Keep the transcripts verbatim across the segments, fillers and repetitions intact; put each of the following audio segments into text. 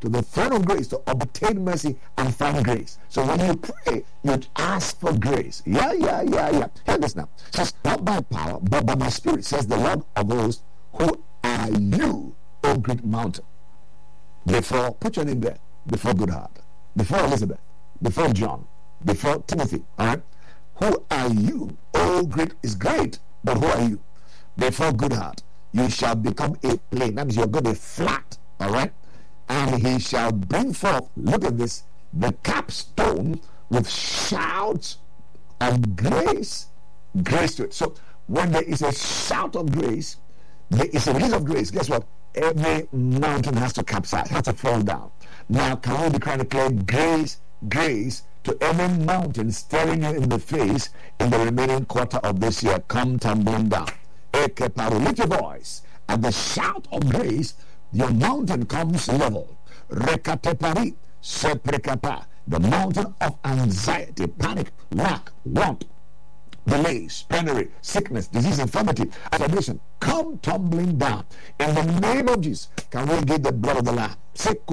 to the throne of grace to obtain mercy and find grace. So when you pray, you ask for grace. Yeah, yeah, yeah, yeah. Hear this now. It says, not by power, but by my spirit, says the Lord of hosts. Who are you, O great mountain? Before, put your name there, before Goodheart, before Elizabeth, before John, before Timothy, all right? Who are you? Oh, great is great, but who are you? Before Goodheart, you shall become a plain. That means you're going to be flat, all right? And he shall bring forth, look at this, the capstone with shouts of grace, grace to it. So when there is a shout of grace, there is a release of grace. Guess what? Every mountain has to capsize, has to fall down. Now, can we declare and declare grace, grace to every mountain staring you in the face in the remaining quarter of this year? Come tumbling down. Lift your voice. At the shout of grace, your mountain comes level. Rekatepari, seprekapa. The mountain of anxiety, panic, lack, want, delays, penury, sickness, disease, infirmity, isolation, come tumbling down in the name of Jesus. Can we get the blood of the Lamb?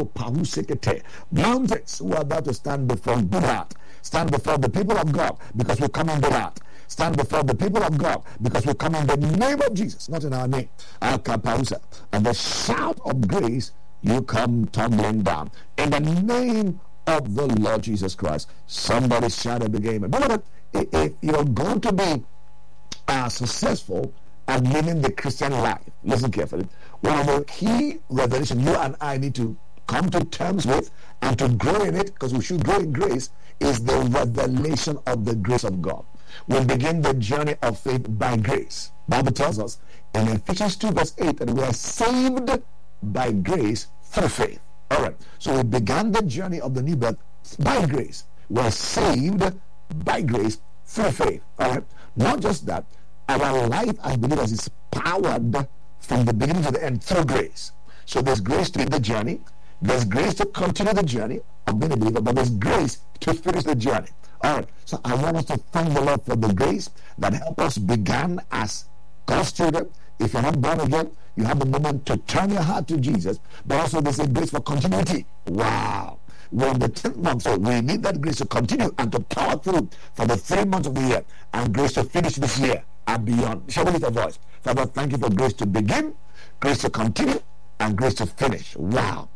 Mountains who are about to stand before Goodheart, stand before the people of God, because we come in Goodheart. Stand before the people of God, because we come in the name of Jesus, not in our name. And the shout of grace, you come tumbling down in the name of the Lord Jesus Christ. Somebody shout at the game. Beloved, if you're going to be uh, successful at living the Christian life, listen carefully. One of the key revelations you and I need to come to terms with and to grow in it, because we should grow in grace, is the revelation of the grace of God. We begin the journey of faith by grace. Bible tells us in Ephesians two verse eight that we are saved by grace through faith. All right. So we began the journey of the new birth by grace. We are saved by grace through faith. All right. Not just that, our life as believers is powered from the beginning to the end through grace. So there's grace to end the journey. There's grace to continue the journey of being a believer, but there's grace to finish the journey. All right. So I want us to thank the Lord for the grace that helped us begin as God's children. If you're not born again, you have a moment to turn your heart to Jesus, but also there's a grace for continuity. Wow. We're in the tenth month, so we need that grace to continue and to power through for the three months of the year, and grace to finish this year and beyond. Shall we lift our voice? Father, thank you for grace to begin, grace to continue, and grace to finish. Wow.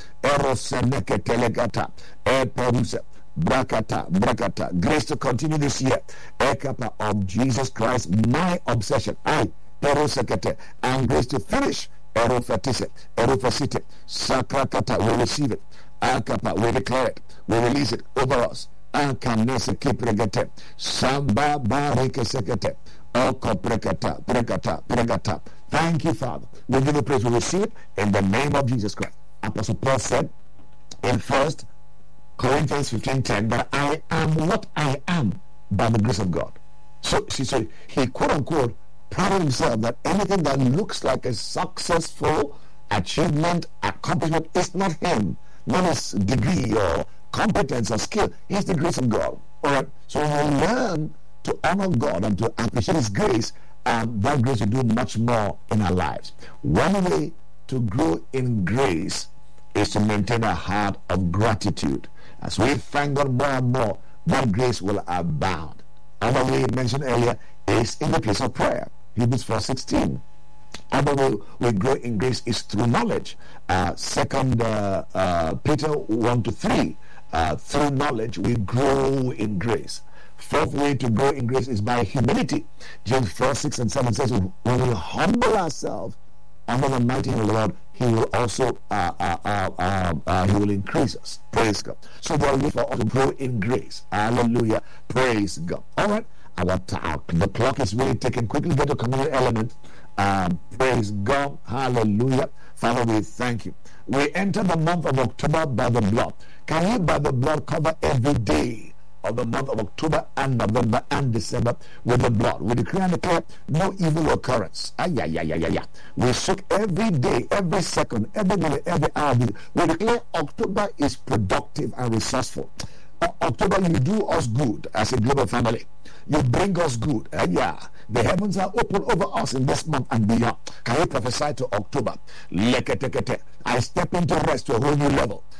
Brakata, brakata. Grace to continue this year. Ekapa of Jesus Christ, my obsession. I, Perosekete, and grace to finish. Erofatise, Erofasite, Sakrakata, we receive it. Akapa, we declare it. We release it over us. Akanese kipregate, Samba barike sekete, Oko prekata, prekata, prekata. Thank you, Father. We give you praise. We receive it in the name of Jesus Christ. Apostle Paul said in First Corinthians fifteen ten that I am what I am by the grace of God. So, see, so he quote unquote proud himself that anything that looks like a successful achievement, accomplishment is not him, not his degree or competence or skill. It's the grace of God. All right. So when we learn to honor God and to appreciate His grace, um, that grace will do much more in our lives. One way to grow in grace is to maintain a heart of gratitude. As we thank God more and more, that grace will abound. Another way mentioned earlier is in the place of prayer. Hebrews four sixteen. Another way we grow in grace is through knowledge. Uh, second uh, uh, Peter one to three. Uh, through knowledge we grow in grace. Fourth way to grow in grace is by humility. James four six and seven says, when we humble ourselves under the mighty hand of the Lord, He will also uh, uh, uh, uh, uh, He will increase us. Praise God. So there are ways for us to grow in grace. Hallelujah. Praise God. All right. Our talk. The clock is really ticking. Quickly get to communion element. Um, praise God. Hallelujah. Father, we thank you. We enter the month of October by the blood. Can you, by the blood, cover every day of the month of October and November and December with the blood? We declare and declare no evil occurrence. Ay, ay, ay, ay, ay, ay. We soak every day, every second, every minute, every hour. We declare October is productive and resourceful. October, you do us good as a global family. You bring us good. Uh, yeah. The heavens are open over us in this month and beyond. Can you prophesy to October? Leketekete. I step into rest to a whole new level.